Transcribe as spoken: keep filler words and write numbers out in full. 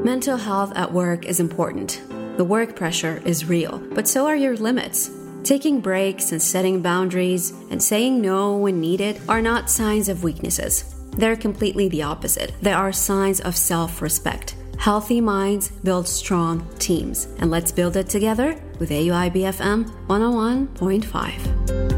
Mental health at work is important. The work pressure is real, but so are your limits. Taking breaks and setting boundaries and saying no when needed are not signs of weaknesses. They're completely the opposite. They are signs of self-respect. Healthy minds build strong teams. And let's build it together with A U I B F M one oh one point five.